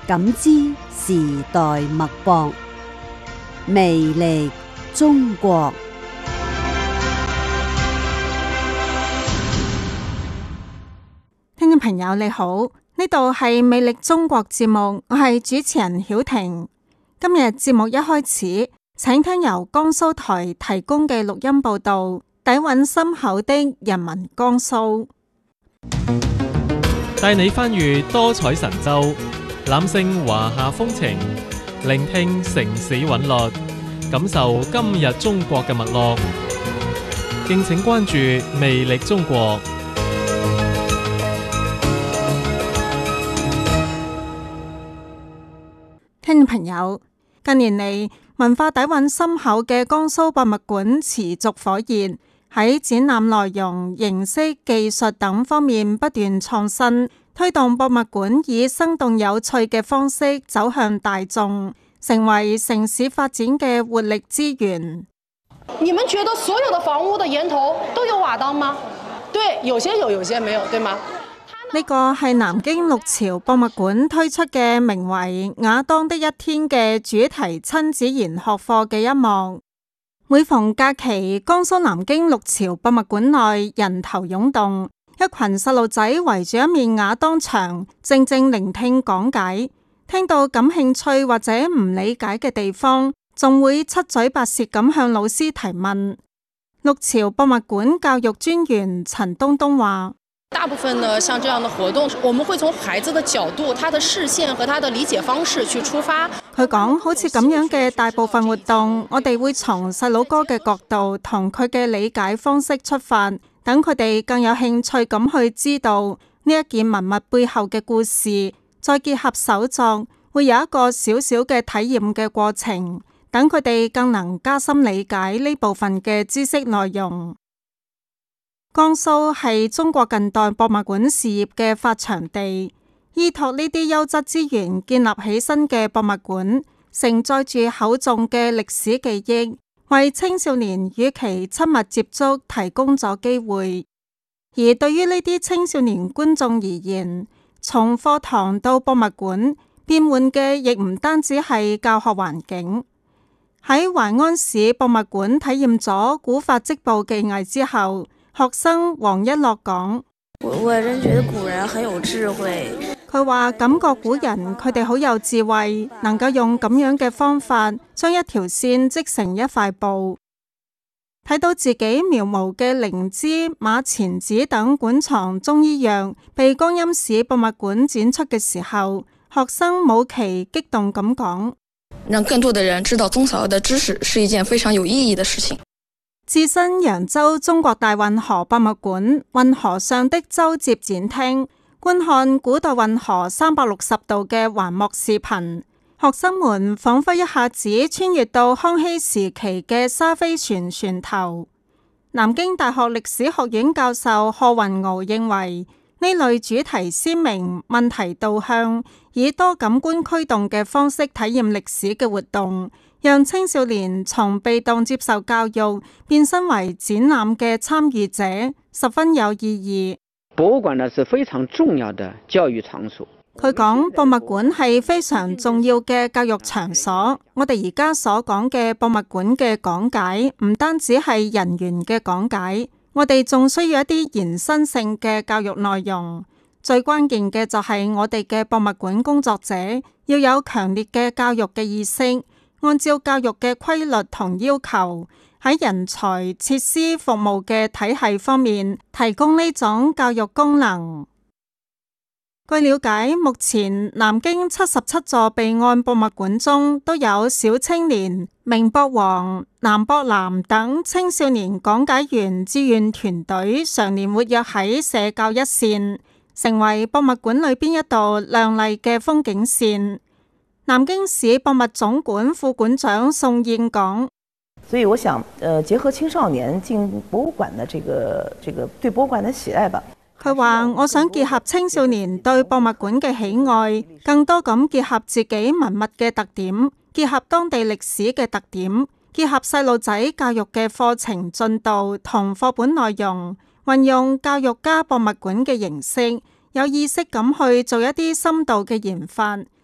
感知時代脈搏，魅力中國。 聽眾朋友你好，呢度係魅力中國節目，我係主持人曉婷。今日節目一開始，請聽由江蘇台提供嘅錄音報道，底蘊深厚的人民江蘇， 帶你翻閱多彩神州，攬勝華夏風情，聆聽城市韻律，感受今日中國嘅脈絡。敬請關注魅力中國。 聽眾朋友，近年嚟文化底蘊深厚嘅江蘇博物館持續火熱，喺展覽內容、形式、技術等方面不斷創新，推動博物館以生動有趣嘅方式走向大眾，成為城市發展嘅活力資源。 你們覺得所有的房屋的檐頭都有瓦當嗎？對，有些有，有些沒有，對嗎？ 呢個係南京六朝博物館推出嘅名為《瓦當的一天》嘅主題親子研學課嘅一幕。每逢假期，江蘇南京六朝博物館內人頭湧動，一群細路仔圍住一面瓦當牆，靜靜聆聽講解。聽到感興趣或者唔理解嘅地方，仲會七嘴八舌咁向老師提問。六朝博物館教育專員陳東東話： 大部分呢，像這樣的活動，我們會從孩子的角度、他的視線和他的理解方式去出發。 佢講，好似咁樣嘅大部分活動，我哋會從細佬哥嘅角度同佢嘅理解方式出發，等佢哋更有興趣咁去知道呢一件文物背後嘅故事，再結合手作，會有一個小小嘅體驗嘅過程，等佢哋更能加深理解呢部分嘅知識內容。江蘇係中國近代博物館事業嘅發祥地，依託呢啲優質資源建立起身嘅博物館，承載住厚重嘅歷史記憶，為青少年與其親密接觸提供咗機會。而對於呢啲青少年觀眾而言，從課堂到博物館，變換嘅亦唔單止係教學環境。喺淮安市博物館體驗咗古法織布技藝之後，學生黃一樂講： 我真覺得古人很有智慧。 佢話感覺古人佢哋好有智慧，能夠用咁樣嘅方法將一條線織成一塊布。睇到自己描摹嘅靈芝、馬錢子等館藏中醫藥被江陰市博物館展出嘅時候，學生武琪激動咁講： 讓更多的人知道中草藥的知識是一件非常有意義的事情。 置身揚州中國大運河博物館運河上的舟接展廳，觀看古代運河360度嘅環幕視頻，學生們仿佛一下子穿越到康熙時期嘅沙飛船船頭。南京大學歷史學院教授賀雲翱認為，呢類主題鮮明、問題導向、以多感官驅動嘅方式體驗歷史嘅活動，讓青少年從被動接受教育變身為展覽嘅參與者，十分有意義。 博物館呢是非常重要的教育場所。 佢講，博物館係非常重要嘅教育場所。我哋而家所講嘅博物館嘅講解，唔單止係人員嘅講解，我哋仲需要一啲延伸性嘅教育內容。最關鍵嘅就係我哋嘅博物館工作者要有強烈嘅教育嘅意識，按照教育嘅規律同要求，喺人才、設施、服務嘅體系方面提供呢種教育功能。據了解，目前南京77座備案博物館中都有小青年、明博王、南博南等青少年講解員志願團隊，常年活躍喺社教一線，成為博物館裏邊一道亮麗嘅風景線。南京市博物總館副館長宋燕講： 所以我想，結合青少年進博物館的這個對博物館的喜愛吧。 佢話：我想結合青少年對博物館嘅喜愛，更多咁結合自己文物嘅特點，結合當地歷史嘅特點，結合細路仔教育嘅課程進度同課本內容，運用教育家博物館嘅形式，有意識咁去做一啲深度嘅研發，